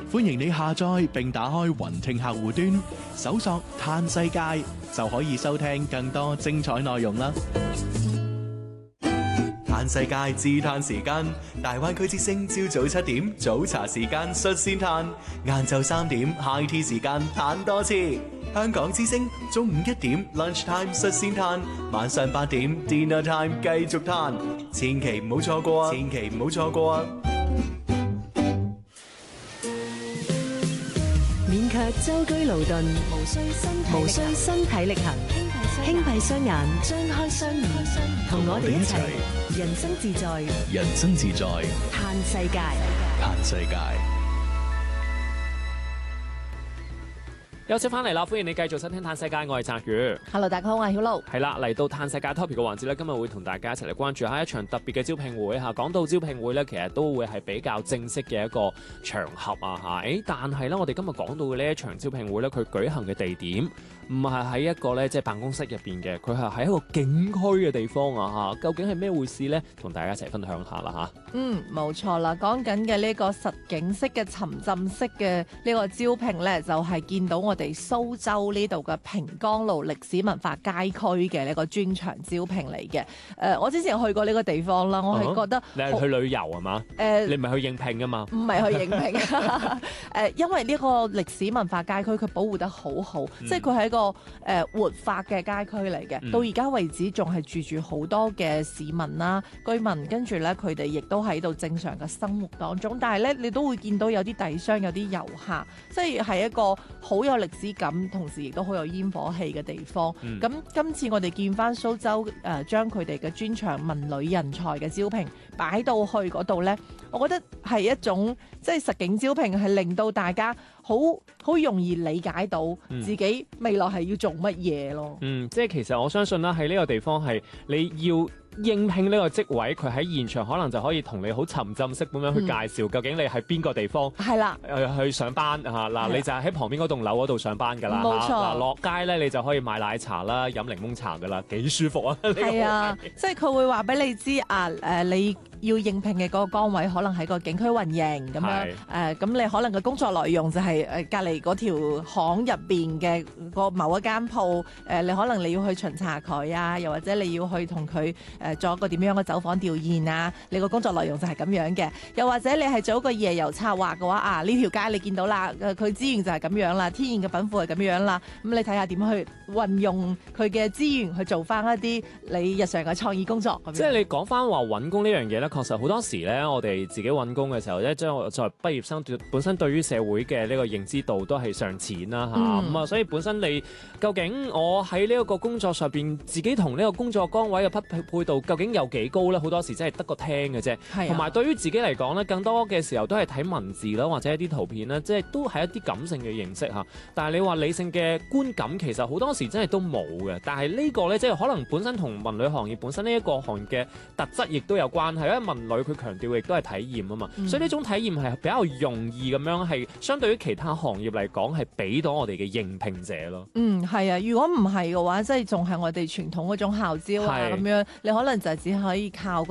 歡迎你下載並打開雲聽客戶端，搜索嘆世界就可以收聽更多精彩內容啦。嘆世界自嘆時間，大灣區之聲朝早7點早茶時間率先嘆，晏晝3點 high tea 時間嘆多次。香港之聲中午1點 lunch time 率先嘆，晚上8點 dinner time 繼續嘆，千祈唔好錯過啊！千祈唔好錯過啊！ 免卻舟車勞頓，無需身體力行，輕閉雙眼，張開雙耳，同我哋一齊人生自在， 人生自在， 嘆世界， 嘆世界。 休息翻嚟啦，歡迎你繼續收聽《嘆世界》，我係澤宇。 Hello， 大家好，我係曉露。 係啦，嚟到《嘆世界》topic 嘅環節咧，今日會同大家一齊嚟關注下一場特別嘅招聘會嚇。講到招聘會咧，其實都會係比較正式嘅一個場合啊嚇。但係咧，我哋今日講到嘅呢一場招聘會咧，佢舉行嘅地點唔係喺一個咧即係辦公室入邊嘅，佢係喺一個景區嘅地方啊嚇。究竟係咩回事咧？同大家一齊分享下啦嚇。 冇錯啦，講緊嘅呢個實景式嘅沉浸式嘅呢個招聘咧，就係見到我哋蘇州呢度嘅平江路歷史文化街區嘅呢個專場招聘嚟嘅。我之前去過呢個地方啦，我係覺得你係去旅遊係嘛？你唔係去應聘㗎嘛？ 唔係去應聘。因為呢個歷史文化街區佢保護得好好，即係佢係一個活化嘅街區嚟嘅。到而家為止仲係住好多嘅市民啦、居民，跟住咧佢哋亦都喺度正常嘅生活當中。但係咧，你都會見到有啲遞商、有啲遊客，即係一個好有歷史感，同時亦都好有煙火氣嘅地方。咁今次我哋見翻蘇州將佢哋嘅專長文旅人才嘅招聘擺到去嗰度咧，我覺得係一種即係實景招聘，係令到大家好容易理解到自己未來係要做乜嘢咯。 即係其實我相信啦，喺呢個地方係你要應聘呢個職位，佢喺現場可能就可以同你好沉浸式咁樣去介紹，究竟你係邊個地方係啦， 去上班嚇嗱，你就係喺旁邊嗰棟樓嗰度上班㗎啦。 冇錯嗱，落街咧你就可以買奶茶啦，飲檸檬茶㗎啦，幾舒服啊！ 係啊，即係佢會話俾你知你要應聘嘅嗰個崗位可能喺個景區運營咁樣，咁你可能嘅工作內容就係隔離嗰條巷入邊嘅個某一間鋪，你可能你要去巡查佢啊，又或者你要去同佢做一個點樣嘅走訪調研啊，你個工作內容就係咁樣嘅。又或者你係做一個夜遊策劃嘅話，呢條街你見到啦，佢資源就係咁樣啦，天然嘅稟賦係咁樣啦，咁你睇下點去運用佢嘅資源去做翻一啲你日常嘅創意工作咁樣。 即係你講翻話揾工呢樣嘢咧，確實好多時咧，我哋自己揾工嘅時候咧，將我作為畢業生本身對於社會嘅呢個認知度都係尚淺啦嚇，咁啊，所以本身你究竟我喺呢一個工作上邊，自己同呢個工作崗位嘅匹配度究竟有幾高咧？好多時真係得個聽嘅啫，同埋對於自己嚟講咧，更多嘅時候都係睇文字啦，或者一啲圖片啦，即係都係一啲感性嘅認識嚇。但係你話理性嘅觀感，其實好多時真係都冇嘅。但係呢個咧，即係可能本身同文旅行業本身呢一個行業嘅特質亦都有關係，因為文旅佢強調亦都係體驗啊嘛，所以呢種體驗係比較容易咁樣係相對於其他行業嚟講係俾到我哋嘅應聘者咯。 係啊，如果唔係嘅話，即係仲係我哋傳統嗰種校招啊咁樣，你可能就只可以靠